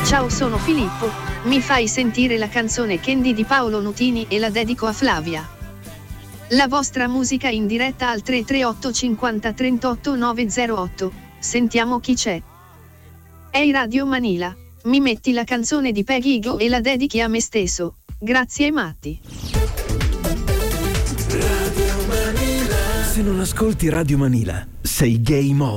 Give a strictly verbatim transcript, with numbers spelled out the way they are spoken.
Ciao, sono Filippo, mi fai sentire la canzone Candy di Paolo Nutini e la dedico a Flavia. La vostra musica in diretta al tre tre otto cinquanta trentotto novecentotto, sentiamo chi c'è. Ehi Radio Manila, mi metti la canzone di Peggy Gou e la dedichi a me stesso, grazie Matti. Se non ascolti Radio Manila, sei gay mob.